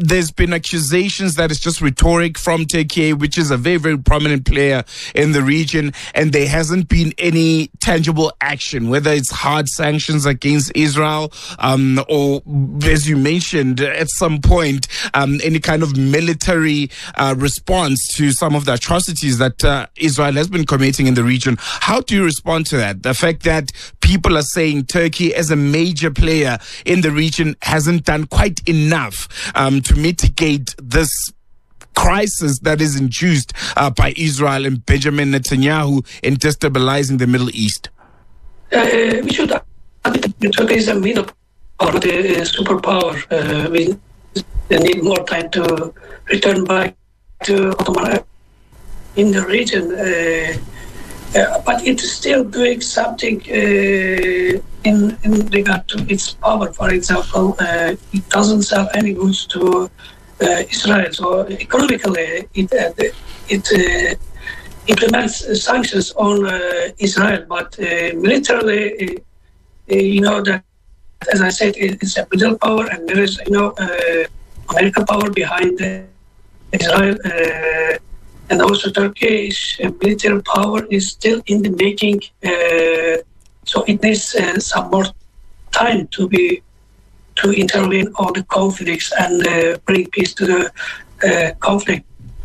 there's been accusations that it's just rhetoric from Turkey, which is a very, very prominent player in the region, and there hasn't been any tangible action, whether it's hard sanctions against Israel, or, as you mentioned, at some point, any kind of military response to some of the atrocities that Israel has been committing in the region. How do you respond to that? The fact that people are saying Turkey, as a major player in the region, hasn't done quite enough to mitigate this crisis that is induced by Israel and Benjamin Netanyahu in destabilizing the Middle East? We should admit that Turkey is a middle power, not a superpower. We need more time to return back to Ottoman in the region. But it is still doing something in regard to its power. For example, it doesn't sell any goods to Israel. So economically, it implements sanctions on Israel. But militarily, that, as I said, it's a middle power, and there is, American power behind Israel. And also Turkish military power is still in the making, so it needs some more time to intervene on the conflicts and bring peace to the conflict.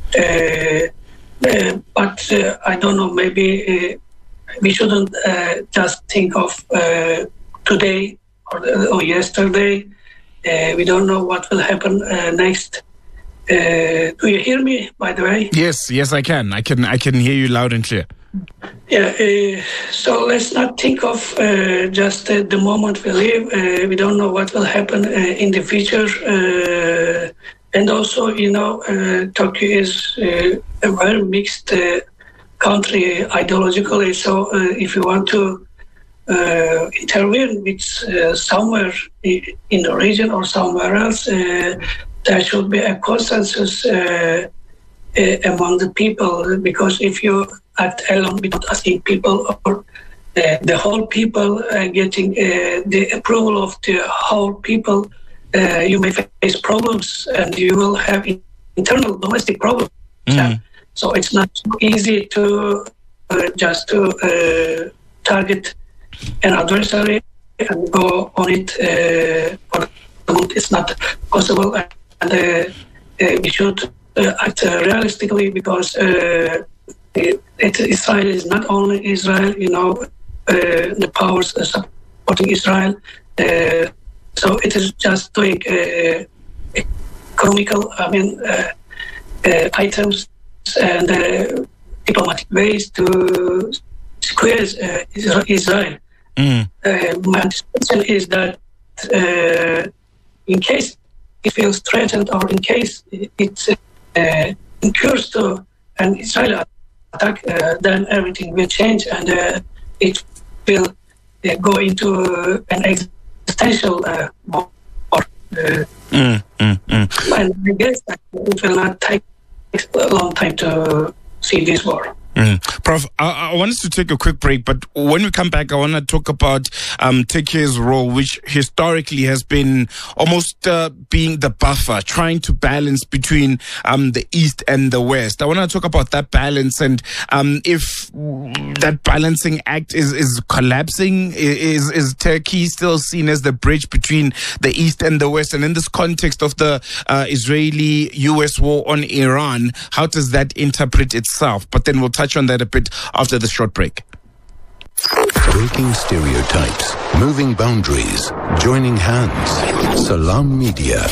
But I don't know, maybe we shouldn't just think of today or yesterday. We don't know what will happen next. Do you hear me, by the way? Yes, I can. I can hear you loud and clear. Yeah, so let's not think of just the moment we live. We don't know what will happen in the future. And also, Turkey is a very mixed country ideologically. So if you want to intervene with somewhere in the region or somewhere else, there should be a consensus among the people, because if you act alone without asking people, or the whole people getting the approval of the whole people, you may face problems, and you will have internal domestic problems. So it's not easy to just to target an adversary and go on it. It's not possible. And we should act realistically, because Israel is not only Israel, the powers supporting Israel. So it is just doing economical, items and diplomatic ways to squeeze Israel. My anticipation is that in case it feels threatened, or in case it incurs to an Israeli attack, then everything will change, and it will go into an existential war. And I guess that it will not take a long time to see this war. Prof, I want us to take a quick break, but when we come back, I want to talk about Turkey's role, which historically has been almost being the buffer, trying to balance between the East and the West. I want to talk about that balance, and if that balancing act is collapsing, is Turkey still seen as the bridge between the East and the West? And in this context of the Israeli-US war on Iran, how does that interpret itself? But then we'll touch on that a bit after the short break. Breaking stereotypes, moving boundaries, joining hands. Salam Media.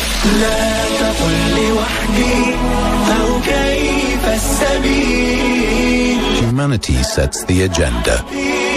Humanity sets the agenda.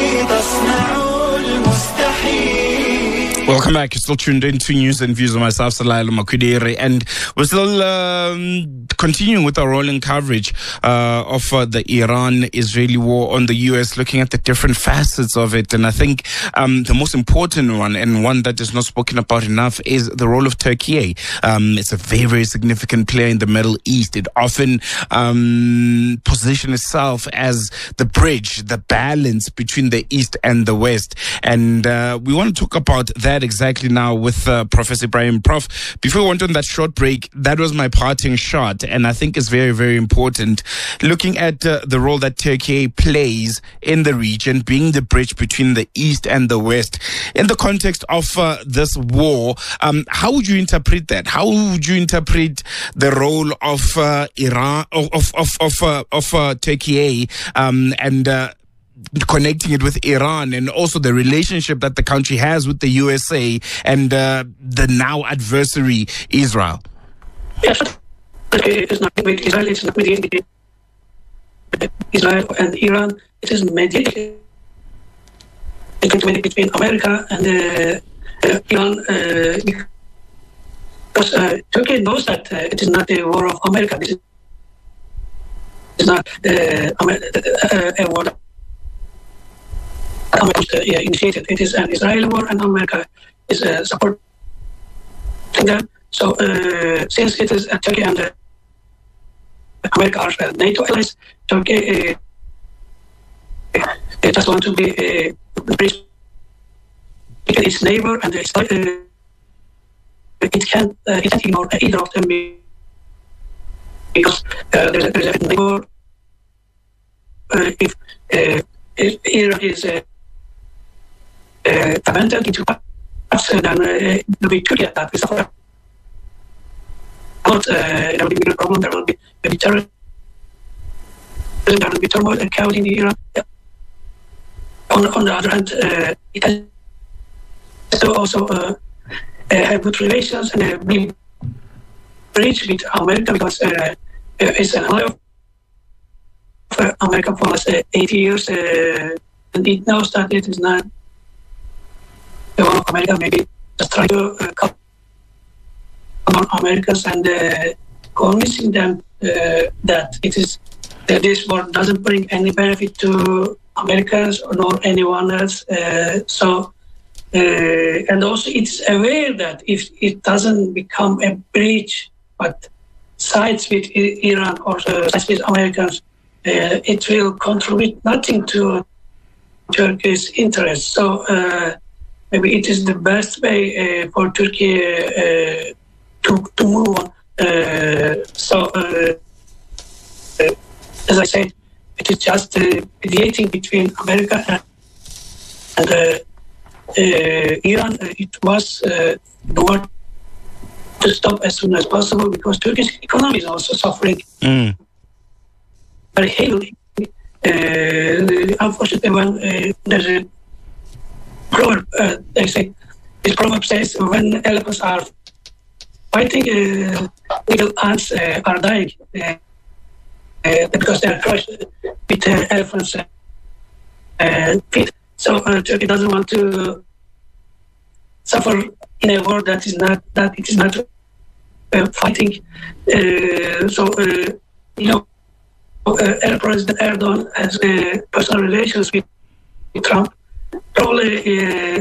Welcome back. You're still tuned in to News and Views on myself, Salailo Makwidere, and we're still continuing with our rolling coverage of the Iran-Israeli war on the U.S., looking at the different facets of it. And I think the most important one, and one that is not spoken about enough, is the role of Turkey. It's a very, very significant player in the Middle East. It often positions itself as the bridge, the balance between the East and the West. And we want to talk about that exactly now with Professor Ebrahim. Prof, before we went on that short break, that was my parting shot, and I think it's very, very important. Looking at the role that Turkey plays in the region, being the bridge between the East and the West, in the context of this war, how would you interpret that? How would you interpret the role of Iran, of Turkey, and connecting it with Iran, and also the relationship that the country has with the USA and the now adversary Israel? Yes, it's not with Israel, it's not with Israel and Iran. It is mediated between America and Iran, because Turkey knows that it is not a war of America. This is not a war America initiated. It is an Israeli war, and America is supporting them. So, since it is Turkey and America are NATO allies, Turkey just want to be a bridge between its neighbor, and it can't ignore either of them, because there's a neighbor. If Iran is abandoned into parts, then it will be Turkey that will suffer. There will be a bigger problem. There will be terrorism. There will be turmoil and chaos in Iran. On the other hand, it has to also have good relations and be bridge with America, because it's an ally of America for the last 80 years, and it knows that it is not the one of America. Maybe just try to come among Americans and convincing them that it is that this war doesn't bring any benefit to Americans nor anyone else. And also it's aware that if it doesn't become a bridge, but sides with Iran or sides with Americans, it will contribute nothing to Turkey's interests. So maybe it is the best way for Turkey to move on. As I said, it is just mediating between America and Iran. It was the war to stop as soon as possible, because Turkish economy is also suffering very heavily. Unfortunately, when there's a proverb, they say, this proverb says, when elephants are fighting, little ants are dying, because they are crushed with elephants' feet. So Turkey doesn't want to suffer in a war that it is not fighting. President Erdogan has personal relations with Trump. Probably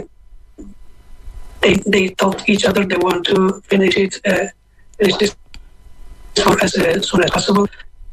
they told each other they want to finish this war as soon as possible.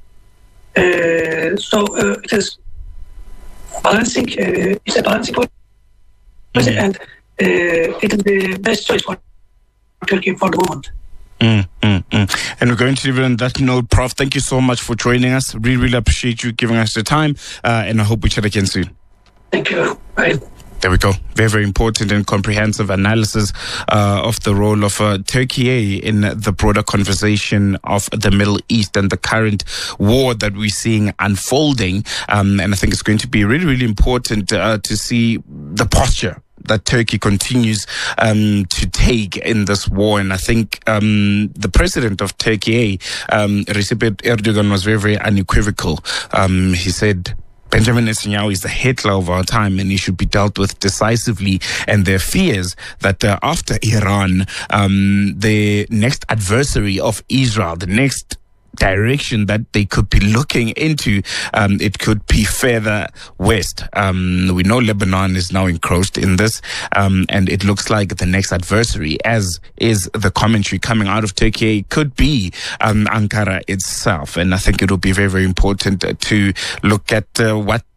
It is balancing. It's a balancing point, and it is the best choice for Turkey for the moment. And we're going to leave it on that note. Prof, thank you so much for joining us. Really, really appreciate you giving us the time, and I hope we chat again soon. Thank you. Bye. There we go. Very, very important and comprehensive analysis of the role of Turkey in the broader conversation of the Middle East and the current war that we're seeing unfolding. And I think it's going to be really, really important to see the posture that Turkey continues to take in this war. And I think the president of Turkey, Recep Erdogan, was very, very unequivocal. He said, Benjamin Netanyahu is the Hitler of our time, and he should be dealt with decisively. And their fears that after Iran, the next adversary of Israel, the next direction that they could be looking into, it could be further west. We know Lebanon is now encroached in this, and it looks like the next adversary, as is the commentary coming out of Turkey, could be Ankara itself. And I think it will be very, very important to look at what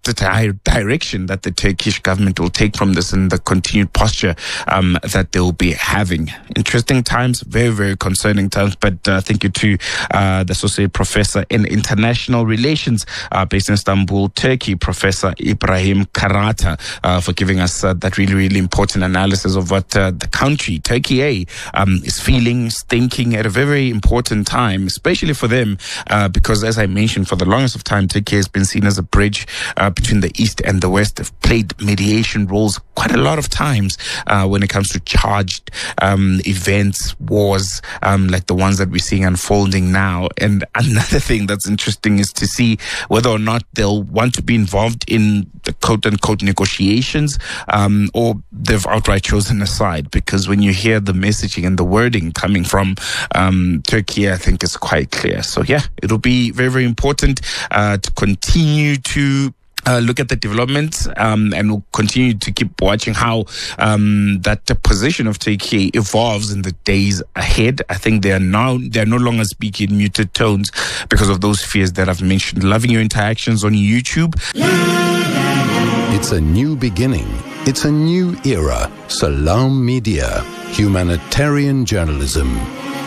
direction that the Turkish government will take from this and the continued posture that they'll be having. Interesting times, very, very concerning times. But thank you to the Associate Professor in International Relations based in Istanbul, Turkey, Professor Ibrahim Karata, for giving us that really, really important analysis of what the country, Turkey, is feeling, thinking at a very, very important time, especially for them, because as I mentioned, for the longest of time, Turkey has been seen as a bridge between the East and the West. They've played mediation roles quite a lot of times when it comes to charged events, wars, like the ones that we're seeing unfolding now. And another thing that's interesting is to see whether or not they'll want to be involved in the quote-unquote negotiations, or they've outright chosen a side. Because when you hear the messaging and the wording coming from Turkey, I think it's quite clear. So yeah, it'll be very, very important to continue to look at the developments, and we'll continue to keep watching how that position of Turkey evolves in the days ahead. I think they're no longer speaking muted tones because of those fears that I've mentioned. Loving your interactions on YouTube. It's a new beginning. It's a new era. Salam Media, humanitarian journalism.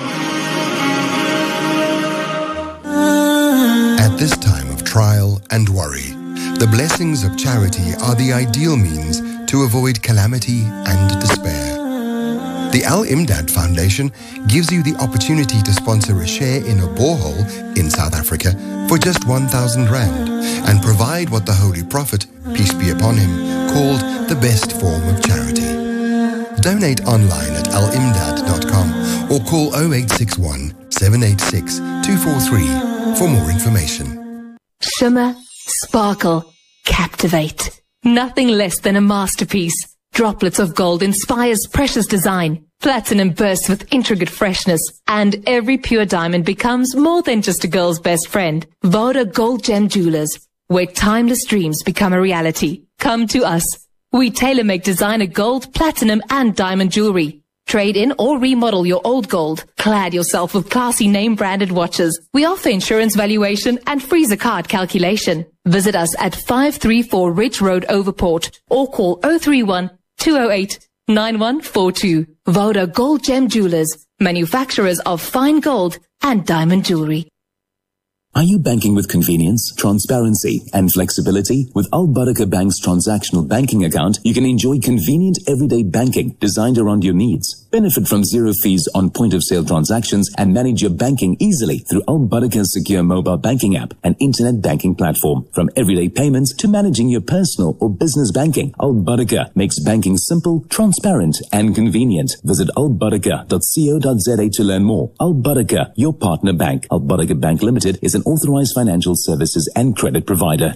At this time of trial and worry, the blessings of charity are the ideal means to avoid calamity and despair. The Al Imdad Foundation gives you the opportunity to sponsor a share in a borehole in South Africa for just 1,000 Rand and provide what the Holy Prophet, peace be upon him, called the best form of charity. Donate online at alimdad.com or call 0861 786 243 for more information. Shimmer, sparkle, captivate. Nothing less than a masterpiece. Droplets of gold inspires precious design. Platinum bursts with intricate freshness. And every pure diamond becomes more than just a girl's best friend. Voda Gold Gem Jewelers, where timeless dreams become a reality. Come to us. We tailor-make designer gold, platinum, and diamond jewelry. Trade in or remodel your old gold. Clad yourself with classy name-branded watches. We offer insurance valuation and freezer card calculation. Visit us at 534 Ridge Road, Overport, or call 031 208 9142. Voda Gold Gem Jewelers, manufacturers of fine gold and diamond jewelry. Are you banking with convenience, transparency, and flexibility? With Al Barakah Bank's transactional banking account, you can enjoy convenient everyday banking designed around your needs. Benefit from zero fees on point-of-sale transactions and manage your banking easily through Al Barakah's secure mobile banking app and internet banking platform. From everyday payments to managing your personal or business banking, Al Barakah makes banking simple, transparent, and convenient. Visit albarakah.co.za to learn more. Al Barakah, your partner bank. Al Barakah Bank Limited is an authorized financial services and credit provider.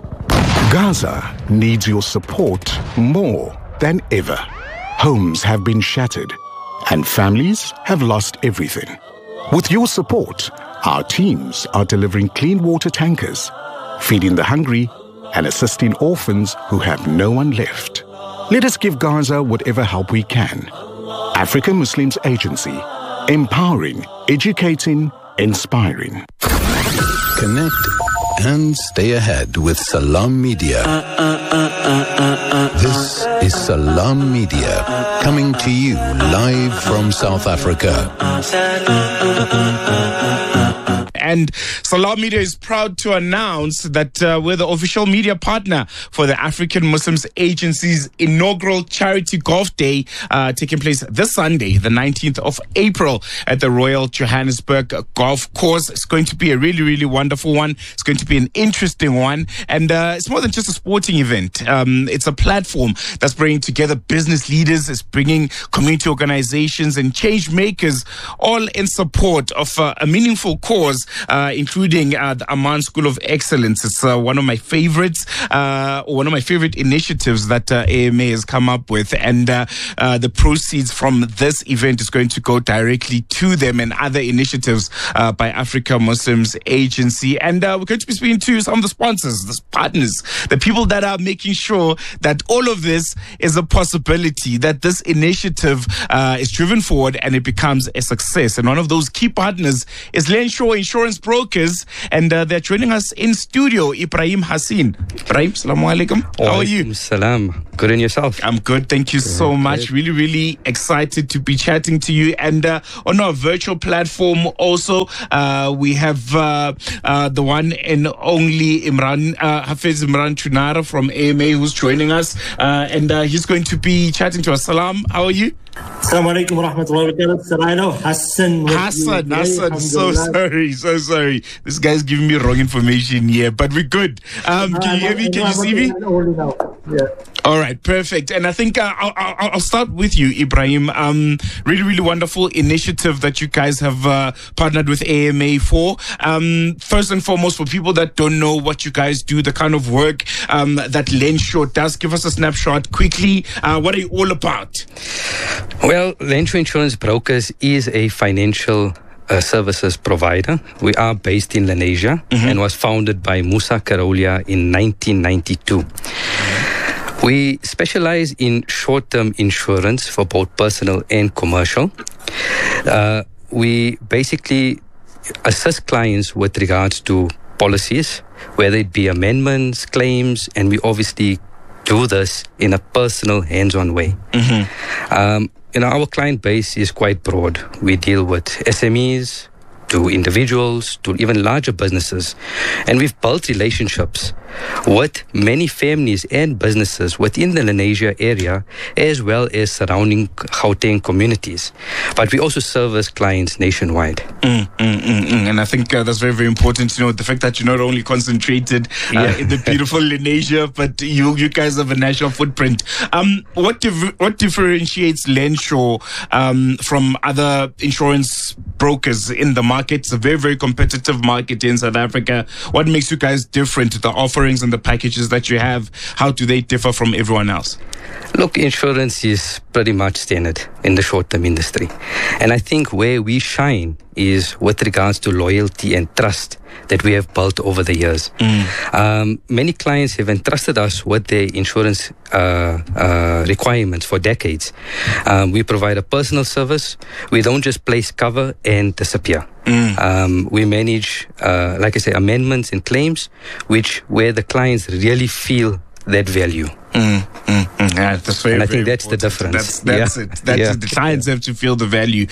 Gaza needs your support more than ever. Homes have been shattered and families have lost everything. With your support, our teams are delivering clean water tankers, feeding the hungry, and assisting orphans who have no one left. Let us give Gaza whatever help we can. African Muslims Agency, empowering, educating, inspiring. Connect and stay ahead with Salam Media. This is Salam Media, coming to you live from South Africa. And Salam Media is proud to announce that we're the official media partner for the African Muslims Agency's inaugural Charity Golf Day, taking place this Sunday, the 19th of April, at the Royal Johannesburg Golf Course. It's going to be a really, really wonderful one. It's going to be an interesting one. And it's more than just a sporting event. It's a platform that's bringing together business leaders, it's bringing community organizations and change makers all in support of a meaningful cause, including the Amman School of Excellence. It's one of my favorites, one of my favorite initiatives that AMA has come up with. And the proceeds from this event is going to go directly to them and other initiatives by Africa Muslims Agency. And we're going to be speaking to some of the sponsors, the partners, the people that are making sure that all of this is a possibility, that this initiative is driven forward and it becomes a success. And one of those key partners is Lenshaw Insurance insurance brokers, and they're joining us in studio. Ibrahim Hassin. Ibrahim, assalamu alaikum. How are you? Salam. Good, and yourself? I'm good. Thank you so much. Really, really excited to be chatting to you. And on our virtual platform also, we have the one and only Hafiz Imran Chunara from AMA, who's joining us. And he's going to be chatting to us. Salam, how are you? Assalamu alaikum wa rahmatullahi wa barakatuh. Hassan, so sorry. This guy's giving me wrong information here, but we're good. Can you hear me? Can you see me? Yeah. All right, perfect. And I think I'll start with you, Ibrahim. Really, really wonderful initiative that you guys have partnered with AMA for. First and foremost, for people that don't know what you guys do, the kind of work that Lensure does, give us a snapshot quickly. What are you all about? Well, Lensure Insurance Brokers is a financial services provider. We are based in Lenasia and was founded by Musa Karolia in 1992. We specialize in short-term insurance for both personal and commercial. We basically assist clients with regards to policies, whether it be amendments, claims, and we obviously do this in a personal, hands-on way. Our client base is quite broad. We deal with SMEs, to individuals, to even larger businesses. And we've built relationships with many families and businesses within the Lenasia area, as well as surrounding Gauteng communities. But we also service clients nationwide. And I think that's very, very important to know, the fact that you're not only concentrated in the beautiful Lenasia, but you guys have a national footprint. What differentiates Lensure from other insurance brokers in the market? It's a very, very competitive market in South Africa. What makes you guys different? The offerings and the packages that you have, how do they differ from everyone else? Look, insurance is pretty much standard in the short-term industry. And I think where we shine is with regards to loyalty and trust that we have built over the years. Many clients have entrusted us with their insurance requirements for decades. We provide a personal service. We don't just place cover and disappear. We manage, like I say, amendments and claims, where the clients really feel that value. Yeah, that's very, and I very think that's important. the difference. That's it. The clients have to feel the value.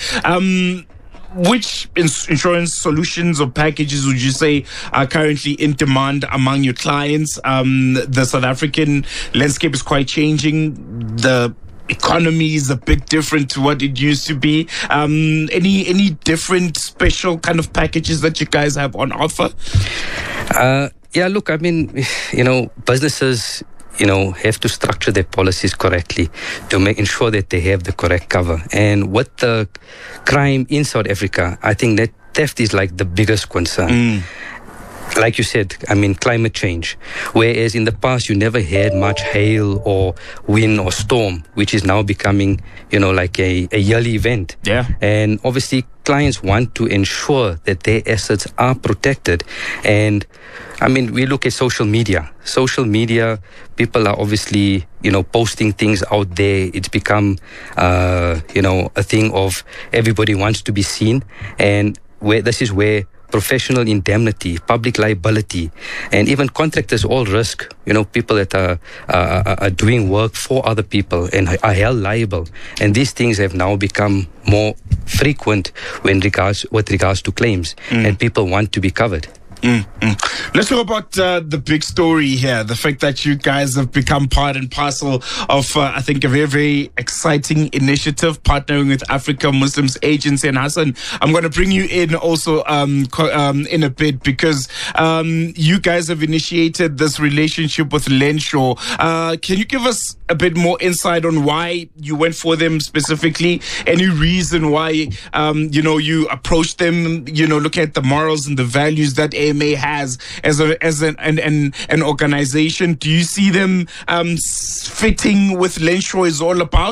Which insurance solutions or packages would you say are currently in demand among your clients? The South African landscape is quite changing. The economy is a bit different to what it used to be. Any different special kind of packages that you guys have on offer? Look, I mean, businesses have to structure their policies correctly to ensure that they have the correct cover. And with the crime in South Africa, I think that theft is like the biggest concern. Like you said, I mean, climate change. Whereas in the past, you never had much hail or wind or storm, which is now becoming, like a yearly event. Yeah. And obviously, clients want to ensure that their assets are protected. And I mean, we look at social media. Social media, people are obviously, posting things out there. It's become, a thing of everybody wants to be seen. And this is where professional indemnity, public liability, and even contractors all risk, people that are doing work for other people and are held liable. And these things have now become more frequent with regards to claims, and people want to be covered. Let's talk about the big story here, the fact that you guys have become part and parcel of, I think, a very, very exciting initiative partnering with Africa Muslims Agency. And Hassan, I'm going to bring you in also in a bit because you guys have initiated this relationship with Lensure. Can you give us a bit more insight on why you went for them specifically? Any reason why, you approached them, looking at the morals and the values that AMA has as an organization? Do you see them fitting with Lensure is all about?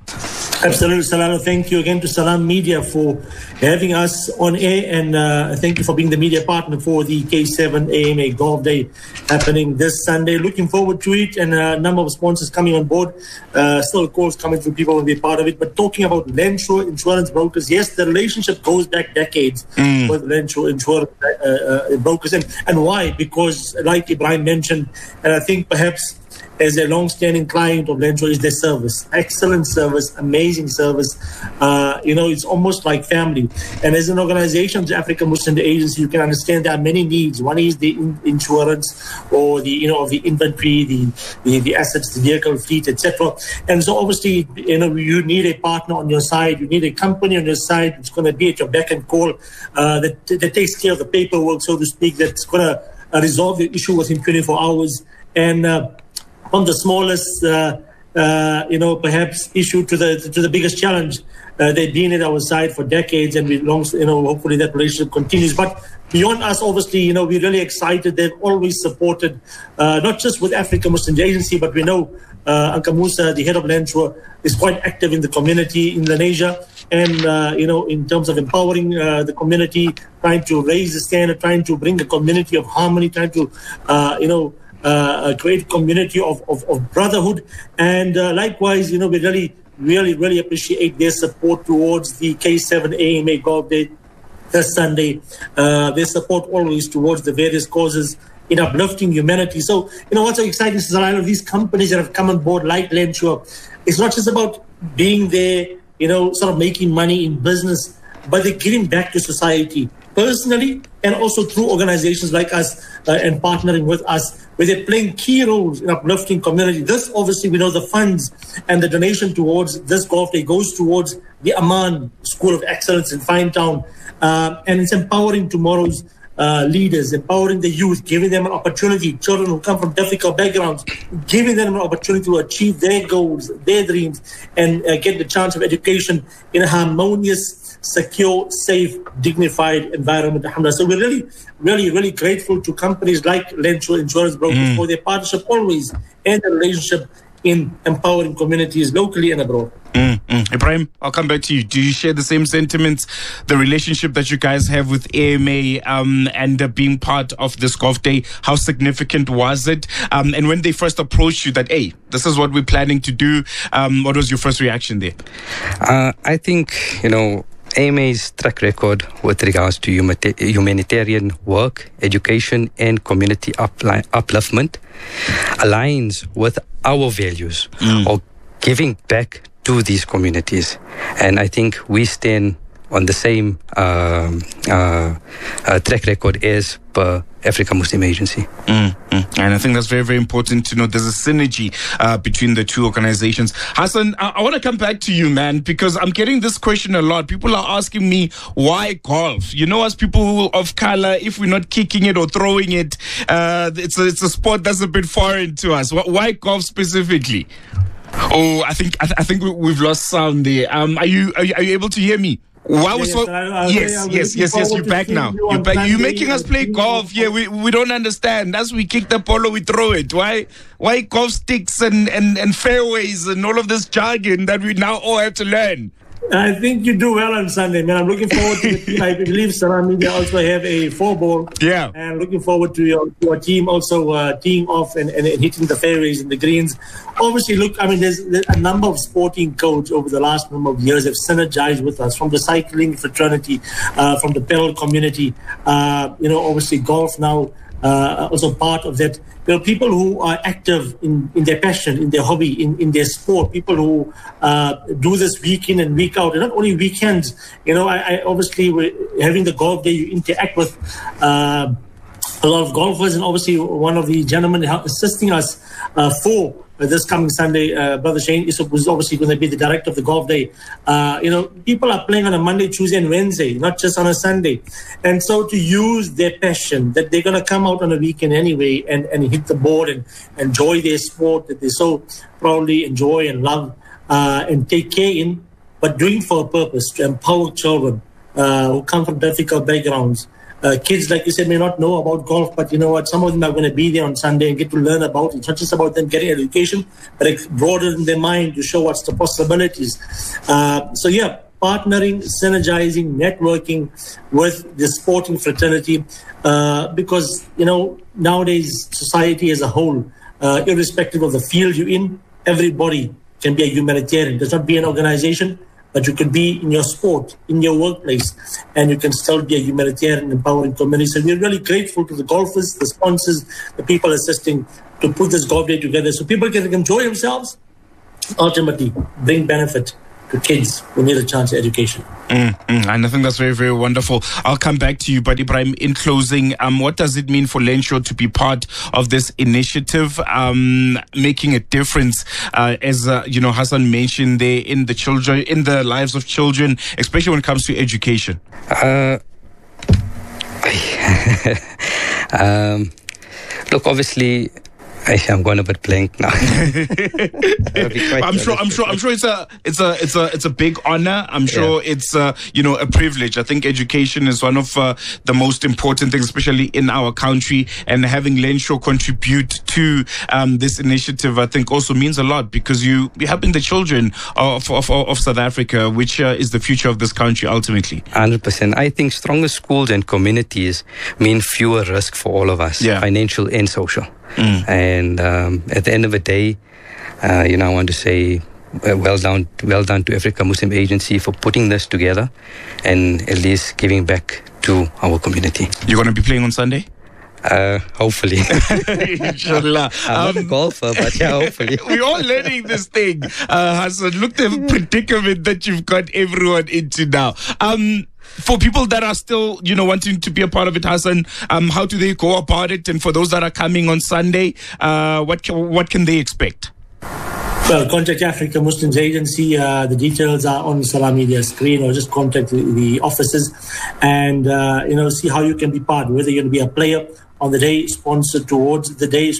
Absolutely, Salano. Thank you again to Salam Media for having us on air, and thank you for being the media partner for the K7 AMA Golf Day happening this Sunday. Looking forward to it, and a number of sponsors coming on board. Still calls coming through, people will be part of it. But talking about Lensure Insurance Brokers, yes, the relationship goes back decades with Lensure Insurance Brokers. And why? Because, like Ibrahim mentioned, and I think perhaps as a long-standing client of Lensure is their service. Excellent service, amazing service. It's almost like family. And as an organization, the Africa Muslim Agency, you can understand there are many needs. One is the insurance, or the inventory, the assets, the vehicle fleet, etc. And so obviously, you need a partner on your side. You need a company on your side that's going to be at your beck and call, that takes care of the paperwork, so to speak, that's going to resolve the issue within 24 hours. And from the smallest, perhaps issue to the biggest challenge, they've been at our side for decades, and hopefully that relationship continues. But beyond us, obviously, we're really excited. They've always supported, not just with Africa Muslim Agency, but we know Anka Musa, the head of Lensure, is quite active in the community in Lenasia, and in terms of empowering the community, trying to raise the standard, trying to bring a community of harmony, trying to a great community of brotherhood. And likewise, we really appreciate their support towards the K7 AMA Golf Day this Sunday. Their support always towards the various causes in uplifting humanity. So, what's so exciting is a lot of these companies that have come on board, like Lensure, it's not just about being there, sort of making money in business, but they're giving back to society personally, and also through organizations like us and partnering with us, where they're playing key roles in uplifting community. This, obviously, we know the funds and the donation towards this golf day goes towards the Aman School of Excellence in Finetown. And it's empowering tomorrow's leaders, empowering the youth, giving them an opportunity, children who come from difficult backgrounds, giving them an opportunity to achieve their goals, their dreams, and get the chance of education in a harmonious, secure, safe, dignified environment. So we're really grateful to companies like Lensure Insurance Brokers for their partnership always, and the relationship in empowering communities locally and abroad. Ibrahim, I'll come back to you. Do you share the same sentiments, the relationship that you guys have with AMA and being part of this golf day? How significant was it? And when they first approached you that, hey, this is what we're planning to do, what was your first reaction there? I think, AMA's track record with regards to humanitarian work, education, and community upliftment aligns with our values of giving back to these communities. And I think we stand on the same track record as per Africa Muslim Agency. And I think that's very, very important to know. There's a synergy between the two organizations. Hassan, I want to come back to you, man, because I'm getting this question a lot. People are asking me, why golf? As people of color, if we're not kicking it or throwing it, it's a sport that's a bit foreign to us. Why golf specifically? Oh, I think we've lost sound there. Are you able to hear me? Yes. You're back now. You're making us play golf. Yeah, we don't understand. As we kick the polo, we throw it. Why golf sticks and fairways and all of this jargon that we now all have to learn? I think you do well on Sunday, man. I'm looking forward to the team. I believe Salam Media also have a 4-ball. Yeah. And looking forward to your team also teeing off and hitting the fairways and the greens. Obviously, there's a number of sporting codes over the last number of years have synergized with us, from the cycling fraternity, from the pedal community. Obviously golf now also part of that. People who are active in their passion, in their hobby, in their sport, people who do this week in and week out, and not only weekends. I obviously, having the golf day, you interact with a lot of golfers, and obviously one of the gentlemen assisting us for this coming Sunday, Brother Shane Isup, who's obviously going to be the director of the golf day. People are playing on a Monday, Tuesday, and Wednesday, not just on a Sunday. And so to use their passion, that they're going to come out on a weekend anyway and hit the board and enjoy their sport that they so proudly enjoy and love and take care in, but doing for a purpose, to empower children, who come from difficult backgrounds. Kids, like you said, may not know about golf, but you know what? Some of them are going to be there on Sunday and get to learn about it. It's not just about them getting education, but it broaden their mind to show what's the possibilities. Partnering, synergizing, networking with the sporting fraternity, because, you know, nowadays society as a whole, irrespective of the field you're in, everybody can be a humanitarian. There's not be an organization, but you can be in your sport, in your workplace, and you can still be a humanitarian, empowering community. So we're really grateful to the golfers, the sponsors, the people assisting to put this golf day together so people can enjoy themselves, ultimately bring benefit to kids who need a chance at education. And I think that's very, very wonderful. I'll come back to you, but Ibrahim, in closing, what does it mean for Lenshow to be part of this initiative, making a difference, as Hassan mentioned there, in the lives of children, especially when it comes to education? Look, obviously, I'm going a bit blank now. I'm sure it's a big honor. I'm sure it's a privilege. I think education is one of the most important things, especially in our country, and having Lenshow contribute to this initiative, I think, also means a lot, because you're helping the children of South Africa, which is the future of this country ultimately. 100%. I think stronger schools and communities mean fewer risk for all of us, financial and social. And at the end of the day, I want to say well done to Africa Muslim Agency for putting this together and at least giving back to our community. You're going to be playing on Sunday? Hopefully. Inshallah. I'm not a golfer, but hopefully. We're all learning this thing, Hassan. Look, the predicament that you've got everyone into now. For people that are still, wanting to be a part of it, Hassan, how do they go about it? And for those that are coming on Sunday, what can they expect? Well, contact Africa Muslims Agency. The details are on Salam Media screen, or just contact the offices and, see how you can be part, whether you're going to be a player on the day, sponsored towards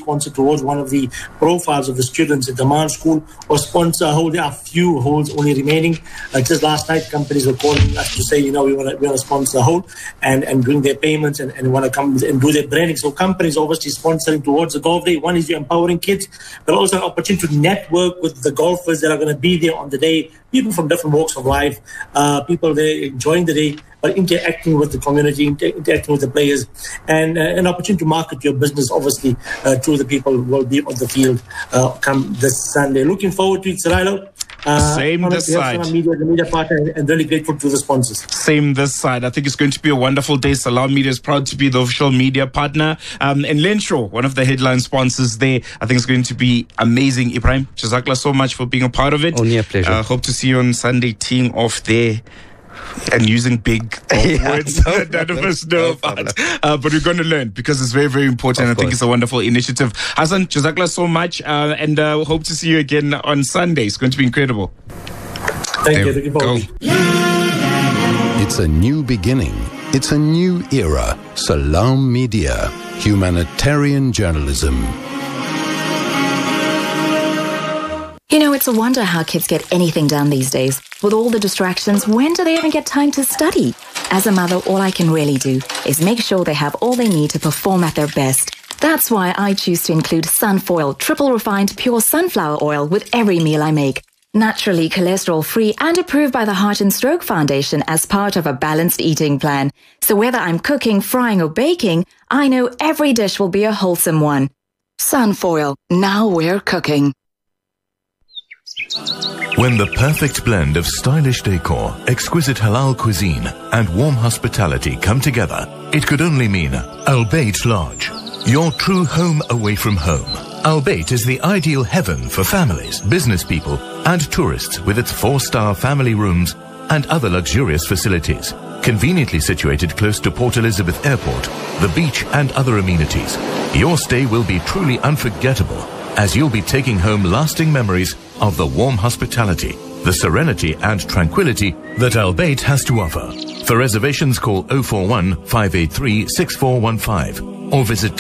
one of the profiles of the students at the Daman School, or sponsor a hole. There are few holes only remaining. Just last night, companies were calling us to say, we want to sponsor a hole and bring their payments and want to come and do their branding. So companies obviously sponsoring towards the golf day. One is you're empowering kids, but also an opportunity to network with the golfers that are going to be there on the day, people from different walks of life, people there enjoying the day, but interacting with the community, interacting with the players, and an opportunity to market your business, obviously, to the people who will be on the field come this Sunday. Looking forward to it, Sarilo. Same this side. The media partner, and really grateful to the sponsors. Same this side. I think it's going to be a wonderful day. Salam Media is proud to be the official media partner. And Lenshow, one of the headline sponsors there. I think it's going to be amazing. Ibrahim, Jazakallah so much for being a part of it. Only a pleasure. Hope to see you on Sunday, teeing off there. And using big words that none of us know about. But we're going to learn, because it's very, very important. I think it's a wonderful initiative. Hassan, Jazakallah so much. And hope to see you again on Sunday. It's going to be incredible. Thank you. Looking forward. It's a new beginning. It's a new era. Salam Media. Humanitarian journalism. It's a wonder how kids get anything done these days. With all the distractions, when do they even get time to study? As a mother, all I can really do is make sure they have all they need to perform at their best. That's why I choose to include Sunfoil, triple refined pure sunflower oil with every meal I make. Naturally cholesterol-free and approved by the Heart and Stroke Foundation as part of a balanced eating plan. So whether I'm cooking, frying or baking, I know every dish will be a wholesome one. Sunfoil, now we're cooking. When the perfect blend of stylish decor, exquisite halal cuisine, and warm hospitality come together, it could only mean Al Bayt Lodge, your true home away from home. Al Bayt is the ideal heaven for families, business people, and tourists, with its 4-star family rooms and other luxurious facilities. Conveniently situated close to Port Elizabeth Airport, the beach, and other amenities, your stay will be truly unforgettable, as you'll be taking home lasting memories of the warm hospitality, the serenity and tranquility that Al Bayt has to offer. For reservations, call 041 583 6415 or visit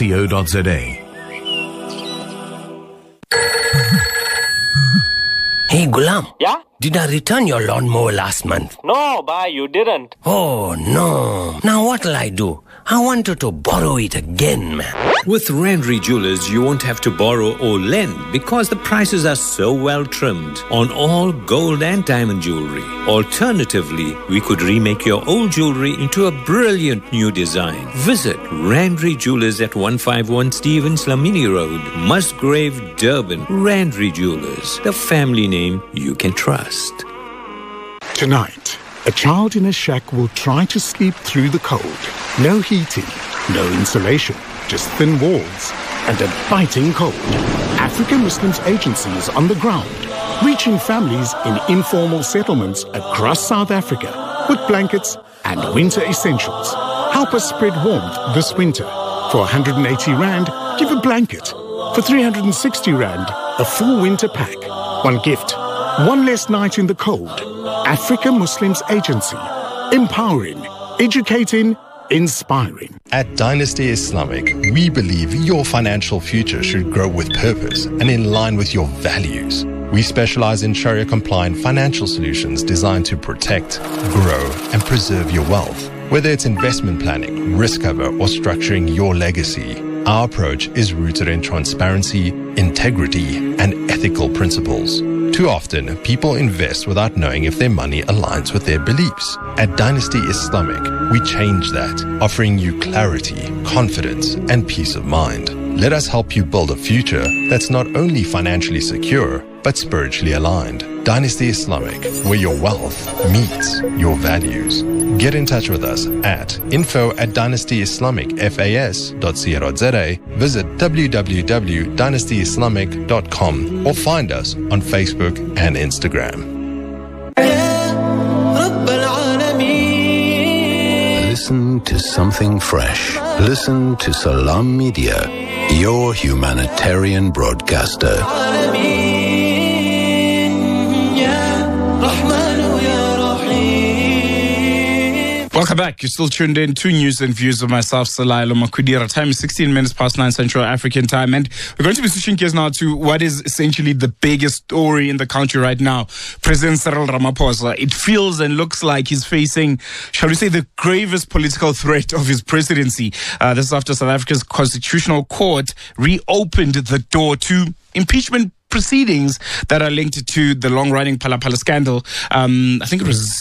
www.albaytlodge.co.za. Hey, Gulam. Yeah? Did I return your lawnmower last month? No, bhai, you didn't. Oh, no. Now what'll I do? I wanted to borrow it again, man. With Randry Jewelers, you won't have to borrow or lend because the prices are so well trimmed on all gold and diamond jewelry. Alternatively, we could remake your old jewelry into a brilliant new design. Visit Randry Jewelers at 151 Stevens Lamini Road, Musgrave, Durban. Randry Jewelers, the family name you can trust. Tonight, a child in a shack will try to sleep through the cold. No heating, no insulation, just thin walls and a biting cold. African Muslims Agency is on the ground, reaching families in informal settlements across South Africa with blankets and winter essentials. Help us spread warmth this winter. For 180 Rand, give a blanket. For 360 Rand, a full winter pack. One gift, one less night in the cold. African Muslims Agency. Empowering, educating, inspiring. At Dynasty Islamic, we believe your financial future should grow with purpose and in line with your values. We specialize in Sharia-compliant financial solutions designed to protect, grow, and preserve your wealth. Whether it's investment planning, risk cover, or structuring your legacy, our approach is rooted in transparency, integrity, and ethical principles. Too often, people invest without knowing if their money aligns with their beliefs. At Dynasty Islamic, we change that, offering you clarity, confidence, and peace of mind. Let us help you build a future that's not only financially secure, but spiritually aligned. Dynasty Islamic, where your wealth meets your values. Get in touch with us at info@dynastyislamicfas.co.za, visit www.dynastyislamic.com or find us on Facebook and Instagram. Listen to something fresh. Listen to Salam Media, your humanitarian broadcaster. Welcome back. You're still tuned in to News and Views of myself, Salailo Makudira. Time is 16 minutes past 9 Central African time. And we're going to be switching gears now to what is essentially the biggest story in the country right now. President Cyril Ramaphosa. It feels and looks like he's facing, shall we say, the gravest political threat of his presidency. This is after South Africa's Constitutional Court reopened the door to impeachment proceedings that are linked to the long-running Phala Phala scandal. I think it was...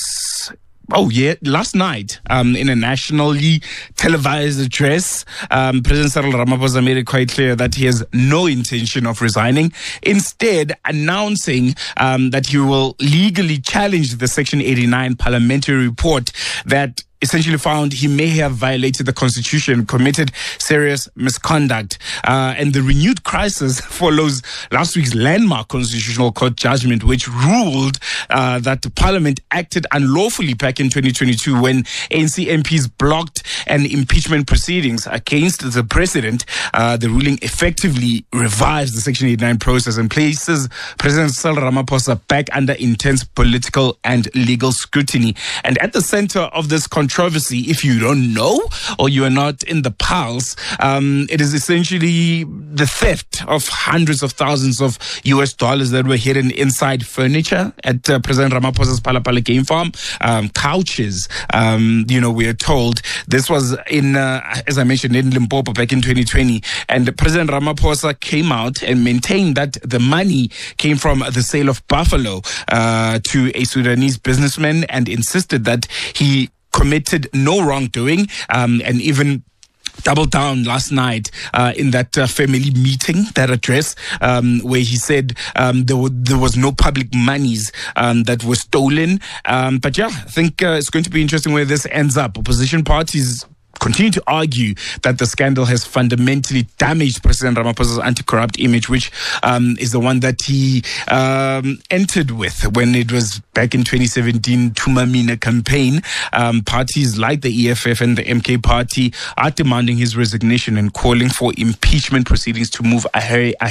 last night, in a nationally televised address, President Cyril Ramaphosa made it quite clear that he has no intention of resigning, instead announcing that he will legally challenge the Section 89 parliamentary report that essentially found he may have violated the Constitution, committed serious misconduct. And the renewed crisis follows last week's landmark Constitutional Court judgment, which ruled that the Parliament acted unlawfully back in 2022 when ANC MPs blocked an impeachment proceedings against the president. The ruling effectively revives the Section 89 process and places President Cyril Ramaphosa back under intense political and legal scrutiny. And at the center of this controversy, if you don't know or you are not in the pulse, it is essentially the theft of hundreds of thousands of US dollars that were hidden inside furniture at President Ramaphosa's Phala Phala game farm, couches. We are told this was in, as I mentioned, in Limpopo back in 2020. And President Ramaphosa came out and maintained that the money came from the sale of buffalo to a Sudanese businessman, and insisted that he committed no wrongdoing, and even doubled down last night in that family meeting, that address, where he said there was no public monies that were stolen. But yeah, I think it's going to be interesting where this ends up. Opposition parties continue to argue that the scandal has fundamentally damaged President Ramaphosa's anti-corrupt image, which is the one that he entered with when it was back in 2017 Tumamina campaign. Parties like the EFF and the MK party are demanding his resignation and calling for impeachment proceedings to move ahead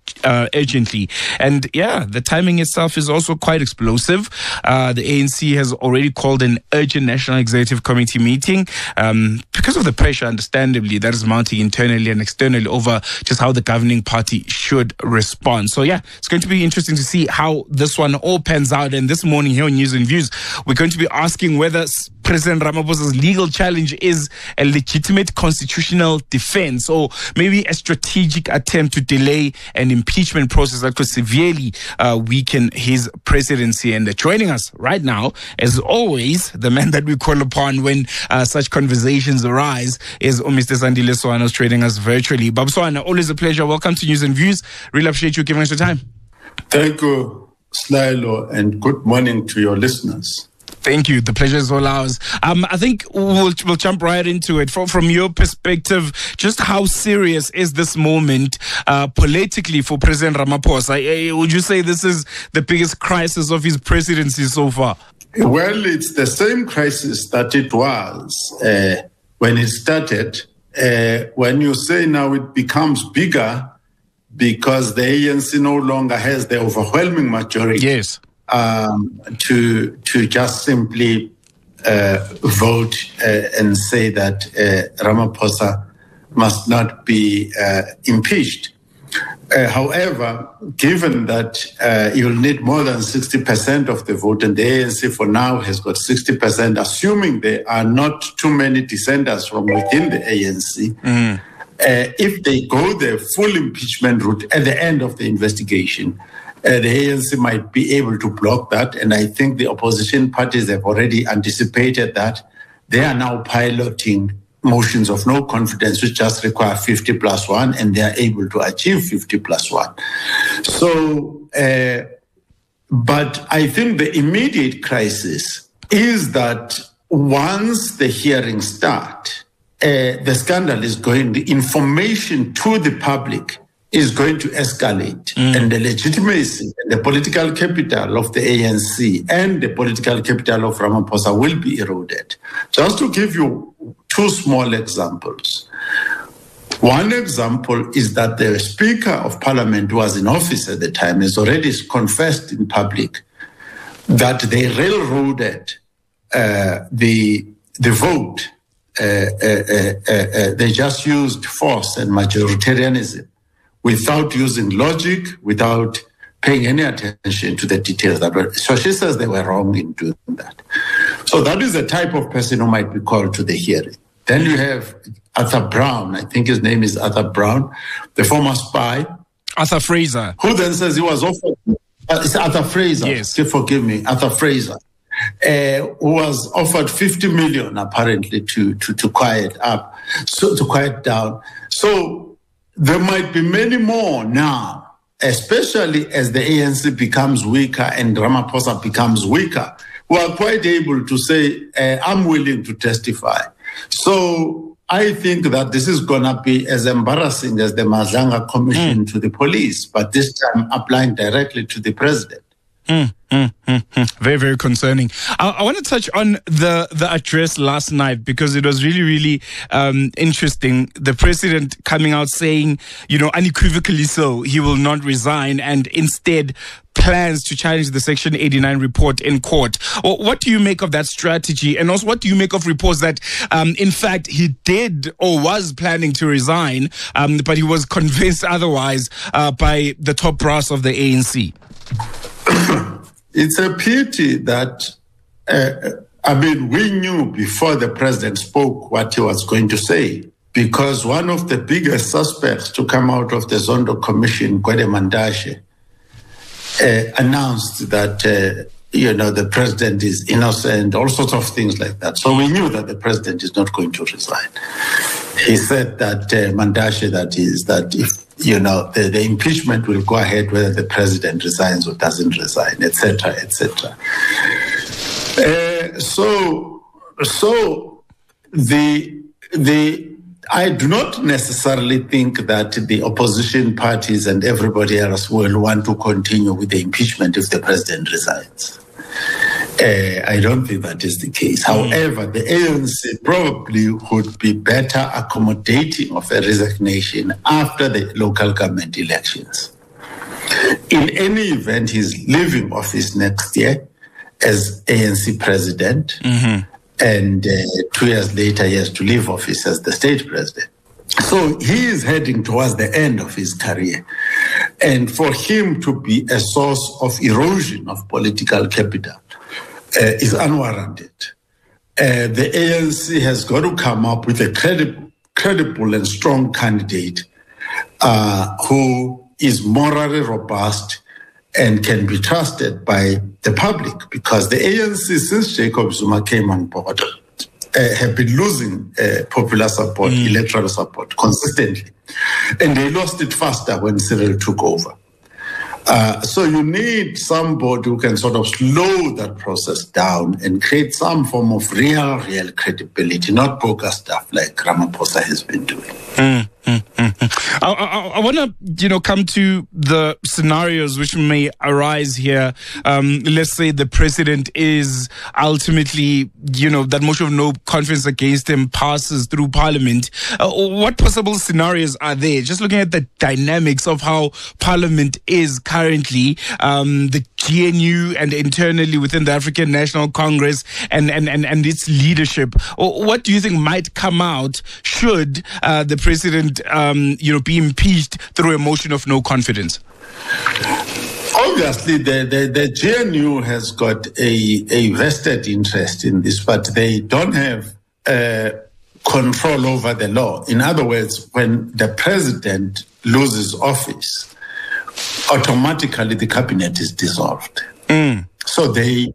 urgently. And yeah, the timing itself is also quite explosive. The ANC has already called an urgent National Executive Committee meeting because of the pressure, understandably, that is mounting internally and externally over just how the governing party should respond. So yeah, it's going to be interesting to see how this one all pans out. And this morning here on News and Views, we're going to be asking whether President Ramaphosa's legal challenge is a legitimate constitutional defense or maybe a strategic attempt to delay an impeachment process that could severely weaken his presidency. And joining us right now, as always, the man that we call upon when such conversations arise is Mr. Sandile Swana, trading us virtually. Bab Swana, always a pleasure. Welcome to News and Views. Really appreciate you giving us your time. Thank you, Slylo, and good morning to your listeners. Thank you. The pleasure is all ours. I think we'll jump right into it. From your perspective, just how serious is this moment politically for President Ramaphosa? Would you say this is the biggest crisis of his presidency so far? Well, it's the same crisis that it was when it started. When you say now it becomes bigger because the ANC no longer has the overwhelming majority. Yes. To just simply vote and say that Ramaphosa must not be impeached. However, given that you'll need more than 60% of the vote, and the ANC for now has got 60%, assuming there are not too many dissenters from within the ANC, if they go the full impeachment route at the end of the investigation, the ANC might be able to block that, and I think the opposition parties have already anticipated that. They are now piloting motions of no confidence, which just require 50+1, and they are able to achieve 50+1. So, but I think the immediate crisis is that once the hearings start, the scandal is going, the information to the public is going to escalate, and the legitimacy and the political capital of the ANC and the political capital of Ramaphosa will be eroded. Just to give you two small examples. One example is that the Speaker of Parliament, who was in office at the time, has already confessed in public that they railroaded the vote. They just used force and majoritarianism, without using logic, without paying any attention to the details. So she says they were wrong in doing that. So that is the type of person who might be called to the hearing. Then you have Arthur Brown, I think his name is Arthur Brown, the former spy. Arthur Fraser. Who then says he was offered, it's Arthur Fraser, yes. Forgive me, Arthur Fraser, who was offered 50 million apparently to quiet up, so to quiet down. So there might be many more now, especially as the ANC becomes weaker and Ramaphosa becomes weaker, who are quite able to say, I'm willing to testify. So I think that this is going to be as embarrassing as the Mazanga Commission to the police, but this time applying directly to the president. Very, very concerning. I want to touch on the address last night because it was really, really interesting. The president coming out saying, unequivocally so, he will not resign and instead plans to challenge the Section 89 report in court. What do you make of that strategy? And also, what do you make of reports that, in fact, he did or was planning to resign, but he was convinced otherwise by the top brass of the ANC? It's a pity that, we knew before the president spoke what he was going to say, because one of the biggest suspects to come out of the Zondo Commission, Gwede Mantashe, announced that, the president is innocent, all sorts of things like that. So we knew that the president is not going to resign. He said that, Mantashe, that if the impeachment will go ahead whether the president resigns or doesn't resign, etc., etc. I do not necessarily think that the opposition parties and everybody else will want to continue with the impeachment if the president resigns. I don't think that is the case. However, the ANC probably would be better accommodating of a resignation after the local government elections. In any event, he's leaving office next year as ANC president, and 2 years later, he has to leave office as the state president. So he is heading towards the end of his career. And for him to be a source of erosion of political capital is unwarranted. The ANC has got to come up with a credible and strong candidate who is morally robust and can be trusted by the public, because the ANC, since Jacob Zuma came on board, have been losing popular support, electoral support consistently. And they lost it faster when Cyril took over. So you need somebody who can sort of slow that process down and create some form of real credibility, not bogus stuff like Ramaphosa has been doing. I want to, come to the scenarios which may arise here. Let's say the president is ultimately, that motion of no confidence against him passes through Parliament. What possible scenarios are there? Just looking at the dynamics of how Parliament is currently, the GNU and internally within the African National Congress and its leadership. What do you think might come out should the president, be impeached through a motion of no confidence? Obviously, the GNU has got a vested interest in this, but they don't have control over the law. In other words, when the president loses office, automatically the cabinet is dissolved. So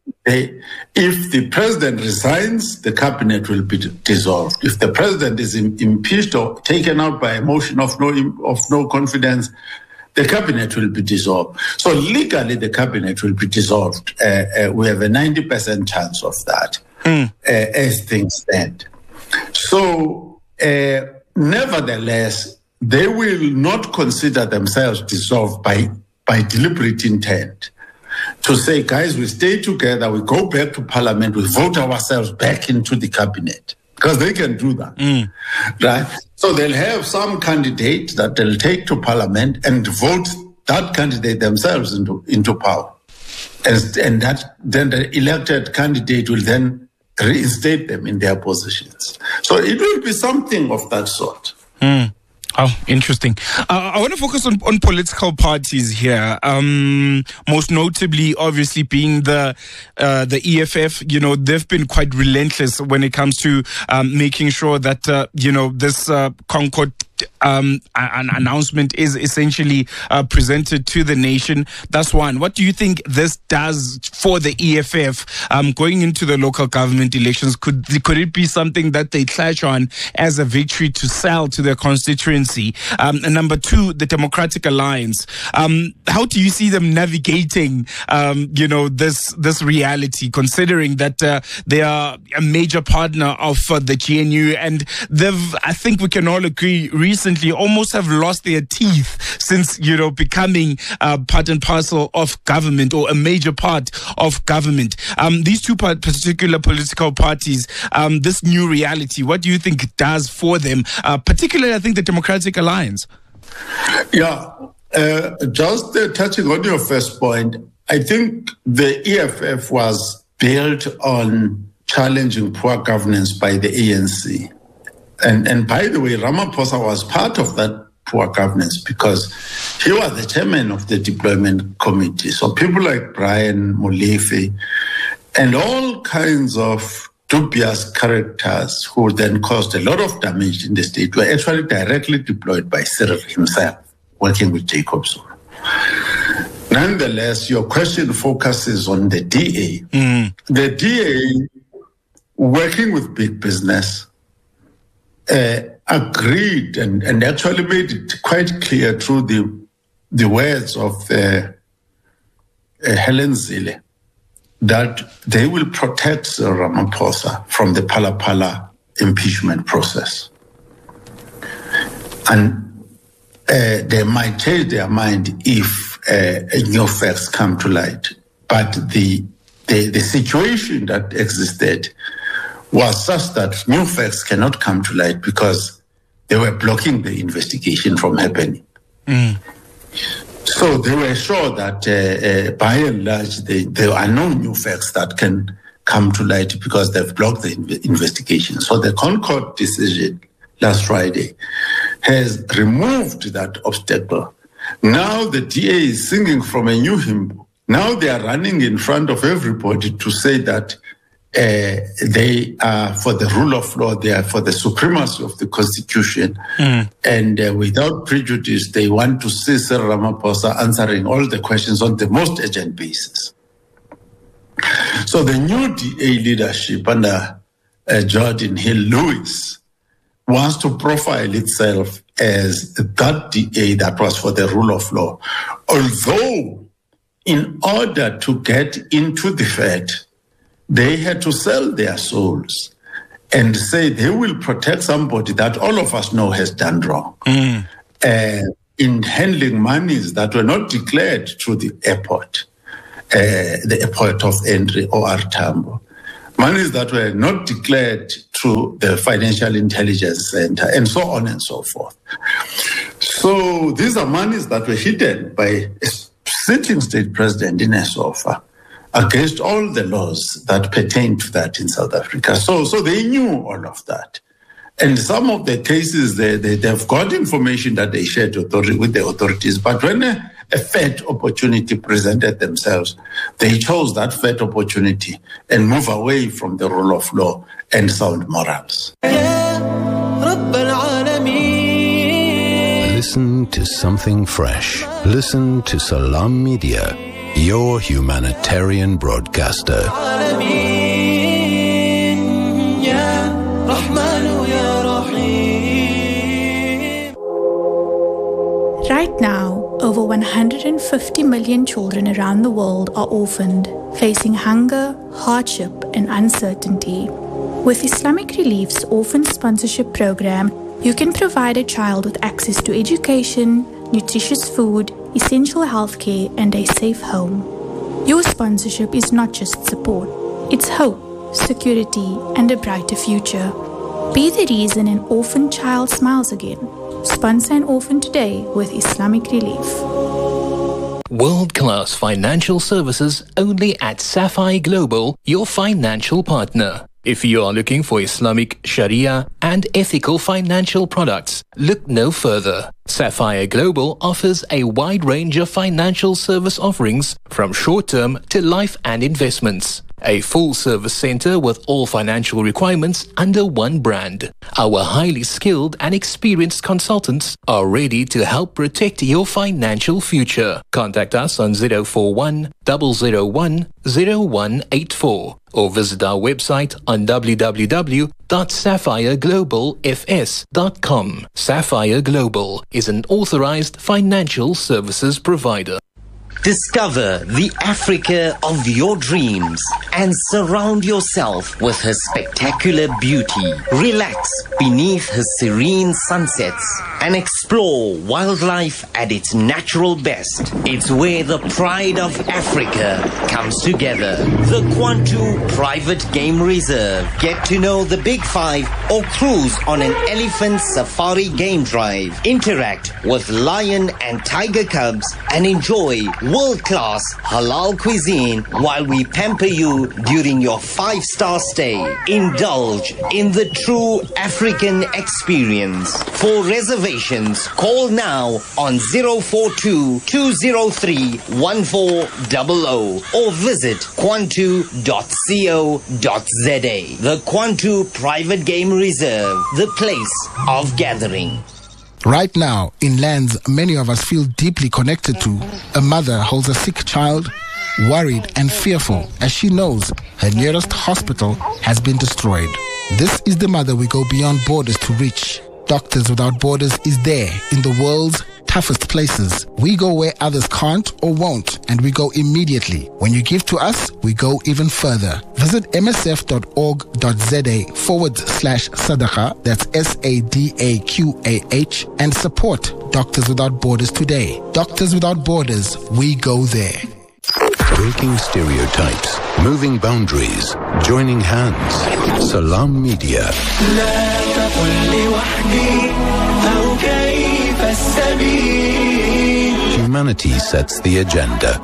if the president resigns, the cabinet will be dissolved. If the president is impeached or taken out by a motion of no confidence, the cabinet will be dissolved. So legally, the cabinet will be dissolved. We have a 90% chance of that as things stand. So, nevertheless, they will not consider themselves dissolved by deliberate intent. To say, guys, we stay together, we go back to Parliament, we vote ourselves back into the cabinet. Because they can do that. Right? So they'll have some candidate that they'll take to Parliament and vote that candidate themselves into power. And then the elected candidate will then reinstate them in their positions. So it will be something of that sort. Oh, interesting. I want to focus on political parties here. Most notably, obviously, being the EFF. They've been quite relentless when it comes to making sure that this Concord an announcement is essentially presented to the nation. That's one. What do you think this does for the EFF going into the local government elections? Could it be something that they clash on as a victory to sell to their constituency? And number two, the Democratic Alliance. How do you see them navigating this reality, considering that they are a major partner of the GNU, and they've, I think we can all agree, recently almost have lost their teeth since, becoming part and parcel of government, or a major part of government. These two particular political parties, this new reality, what do you think it does for them? Particularly, I think, the Democratic Alliance. Yeah, just touching on your first point, I think the EFF was built on challenging poor governance by the ANC. And by the way, Ramaphosa was part of that poor governance because he was the chairman of the deployment committee. So people like Brian Molefe and all kinds of dubious characters who then caused a lot of damage in the state were actually directly deployed by Cyril himself, working with Jacob Zuma. Nonetheless, your question focuses on the DA. The DA, working with big business, agreed and actually made it quite clear through the words of Helen Zille that they will protect Ramaphosa from the Phala impeachment process. And they might change their mind if new facts come to light. But the situation that existed was such that new facts cannot come to light because they were blocking the investigation from happening. So they were sure that by and large, there are no new facts that can come to light because they've blocked the investigation. So the Concord decision last Friday has removed that obstacle. Now the DA is singing from a new hymn. Now they are running in front of everybody to say that they are for the rule of law, they are for the supremacy of the Constitution. And without prejudice, they want to see Cyril Ramaphosa answering all the questions on the most urgent basis. So the new DA leadership under Jordan Hill-Lewis wants to profile itself as that DA that was for the rule of law. Although, in order to get into the Fed, they had to sell their souls and say they will protect somebody that all of us know has done wrong in handling monies that were not declared through the airport of entry, OR Tambo. Monies that were not declared through the Financial Intelligence Center, and so on and so forth. So these are monies that were hidden by a sitting state president in Eshofa against all the laws that pertain to that in South Africa. So they knew all of that. And some of the cases, they've got information that they shared with the authorities. But when a Fed opportunity presented themselves, they chose that Fed opportunity and move away from the rule of law and sound morals. Listen to something fresh. Listen to Salam Media, your humanitarian broadcaster. Right now, over 150 million children around the world are orphaned, facing hunger, hardship, and uncertainty. With Islamic Relief's Orphan Sponsorship Program, you can provide a child with access to education, nutritious food, essential healthcare, and a safe home. Your sponsorship is not just support, it's hope, security, and a brighter future. Be the reason an orphan child smiles again. Sponsor an orphan today with Islamic Relief. World-class financial services only at Sapphire Global, your financial partner. If you are looking for Islamic, Sharia, and ethical financial products, look no further. Sapphire Global offers a wide range of financial service offerings from short-term to life and investments. A full-service center with all financial requirements under one brand. Our highly skilled and experienced consultants are ready to help protect your financial future. Contact us on 041 001 0184 or visit our website on www.sapphireglobalfs.com. Sapphire Global is an authorized financial services provider. Discover the Africa of your dreams and surround yourself with her spectacular beauty. Relax beneath her serene sunsets and explore wildlife at its natural best. It's where the pride of Africa comes together. The Kwantu Private Game Reserve. Get to know the Big Five or cruise on an elephant safari game drive. Interact with lion and tiger cubs and enjoy world-class halal cuisine while we pamper you during your 5-star stay. Indulge in the true African experience. For reservations, call now on 042-203-1400 or visit kwantu.co.za. The Kwantu Private Game Reserve, the place of gathering. Right now, in lands many of us feel deeply connected to, a mother holds a sick child, worried and fearful as she knows her nearest hospital has been destroyed. This is the mother we go beyond borders to reach. Doctors Without Borders is there in the world's toughest places. We go where others can't or won't, and we go immediately. When you give to us, we go even further. Visit msf.org.za/sadaqa, that's SADAQAH, and support Doctors Without Borders today. Doctors Without Borders, we go there. Breaking stereotypes, moving boundaries, joining hands. Salam Media. humanity sets the agenda.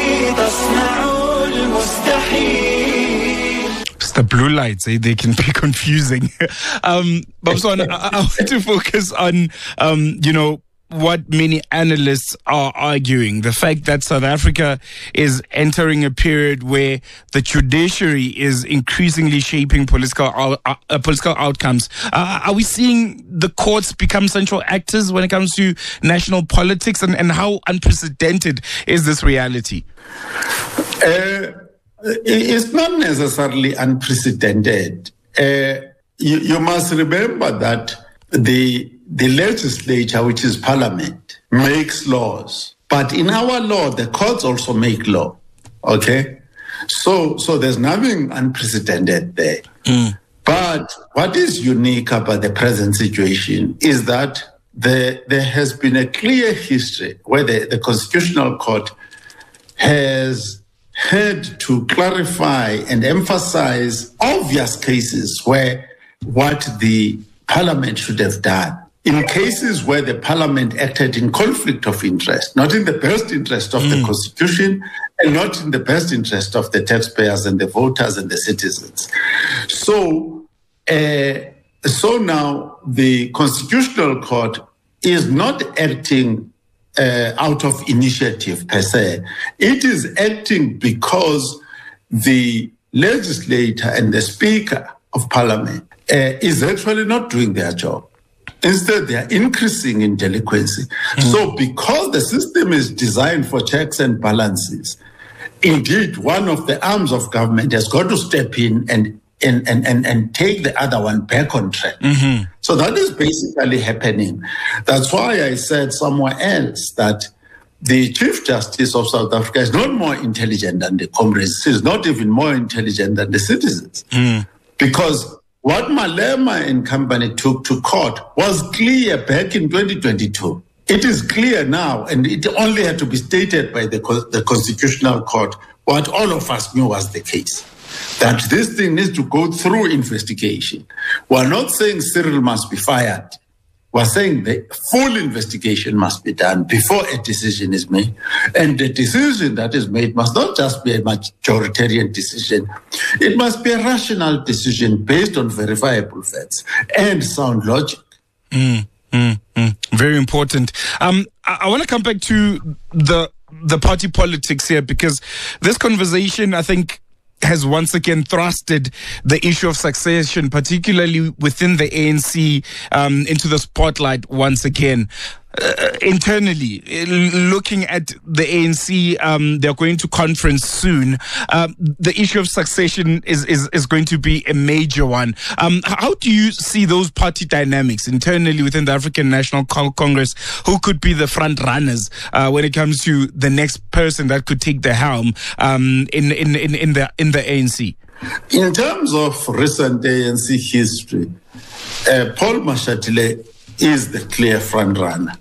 It's the blue lights, they can be confusing. Babswana, I want to focus on, what many analysts are arguing. The fact that South Africa is entering a period where the judiciary is increasingly shaping political outcomes. Are we seeing the courts become central actors when it comes to national politics? And how unprecedented is this reality? It's not necessarily unprecedented. You must remember that the legislature, which is parliament, makes laws. But in our law, the courts also make law. Okay? So there's nothing unprecedented there. But what is unique about the present situation is that there has been a clear history where the Constitutional Court has had to clarify and emphasize obvious cases where what the Parliament should have done. In cases where the Parliament acted in conflict of interest, not in the best interest of the Constitution and not in the best interest of the taxpayers and the voters and the citizens. So now the Constitutional Court is not acting out of initiative per se. It is acting because the legislator and the Speaker of Parliament is actually not doing their job. Instead, they are increasing in delinquency. So because the system is designed for checks and balances, indeed, one of the arms of government has got to step in and take the other one back on track. So that is basically happening. That's why I said somewhere else that the Chief Justice of South Africa is not more intelligent than the comrades. He's not even more intelligent than the citizens. Because what Malema and company took to court was clear back in 2022. It is clear now, and it only had to be stated by the Constitutional Court what all of us knew was the case, that this thing needs to go through investigation. We're not saying Cyril must be fired. We're saying the full investigation must be done before a decision is made. And the decision that is made must not just be a majoritarian decision. It must be a rational decision based on verifiable facts and sound logic. Very important. I want to come back to the party politics here, because this conversation, I think, has once again thrusted the issue of succession, particularly within the ANC, into the spotlight once again. Internally, looking at the ANC, they're going to conference soon. The issue of succession is going to be a major one. How do you see those party dynamics internally within the African National Congress? Who could be the front runners when it comes to the next person that could take the helm in the ANC? In terms of recent ANC history, Paul Mashatile is the clear front runner.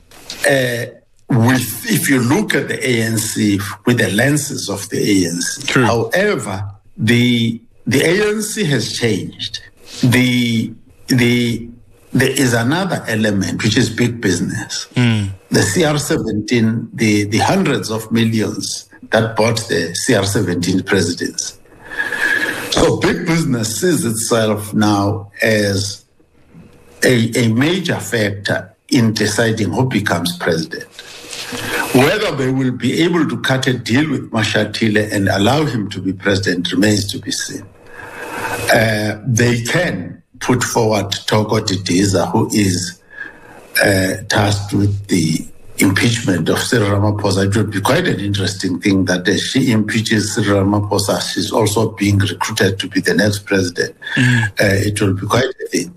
If you look at the ANC with the lenses of the ANC, True. However, the ANC has changed. There is another element, which is big business. The CR17, the hundreds of millions that bought the CR17 presidency. So big business sees itself now as a major factor in deciding who becomes president. Whether they will be able to cut a deal with Mashatile and allow him to be president remains to be seen. They can put forward Thoko Didiza, who is tasked with the impeachment of Cyril Ramaphosa. It would be quite an interesting thing that as she impeaches Cyril Ramaphosa, she's also being recruited to be the next president. It will be quite a thing.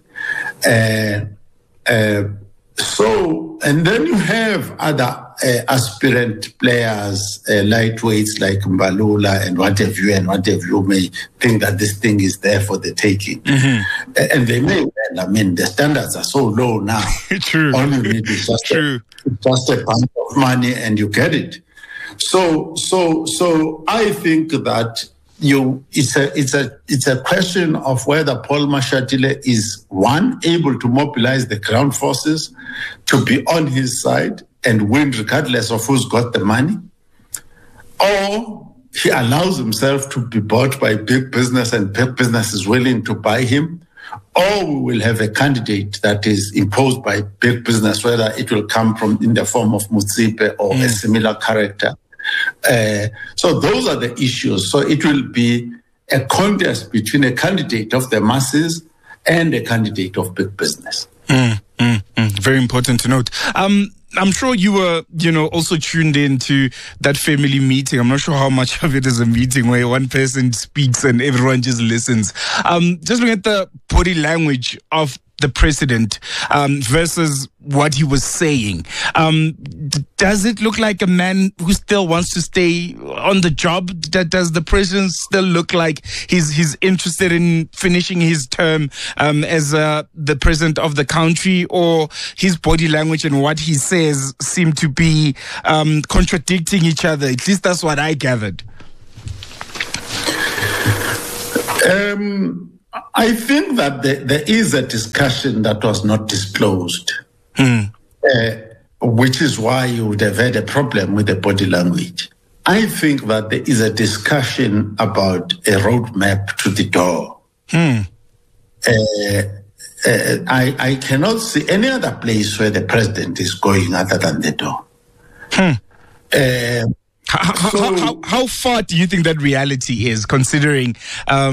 And then you have other aspirant players, lightweights like Mbalula and what have you may think that this thing is there for the taking. And they may well. I mean, the standards are so low now. True. All you need is just a bunch of money and you get it. So I think that it's a question of whether Paul Mashatile is, one, able to mobilize the ground forces to be on his side, and win regardless of who's got the money, or he allows himself to be bought by big business and big business is willing to buy him, or we will have a candidate that is imposed by big business, whether it will come from in the form of Motsepe or a similar character. So those are the issues. So it will be a contest between a candidate of the masses and a candidate of big business. Very important to note. I'm sure you were, also tuned into that family meeting. I'm not sure how much of it is a meeting where one person speaks and everyone just listens. Just looking at the body language of the president versus what he was saying. Does it look like a man who still wants to stay on the job? Does the president still look like he's interested in finishing his term as the president of the country, or his body language and what he says seem to be contradicting each other? At least that's what I gathered. I think that there is a discussion that was not disclosed, which is why you would have had a problem with the body language. I think that there is a discussion about a roadmap to the door. I cannot see any other place where the president is going other than the door. How far do you think that reality is, considering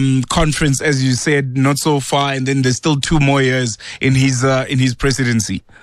conference, as you said, not so far, and then there's still 2 more years in his presidency?